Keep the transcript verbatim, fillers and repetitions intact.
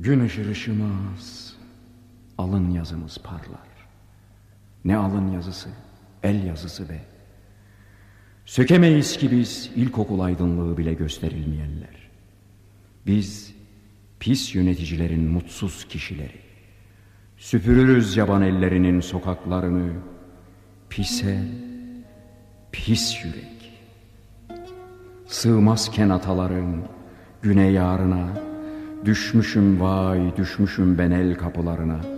Gün ışır ışımaz, alın yazımız parlar. Ne alın yazısı, el yazısı be. Sökemeyiz ki biz ilkokul aydınlığı bile gösterilmeyenler. Biz pis yöneticilerin mutsuz kişileri. Süpürürüz yaban ellerinin sokaklarını. Pis el, pis yürek. Sığmazken atalarım güne yarına. Düşmüşüm vay düşmüşüm ben el kapılarına.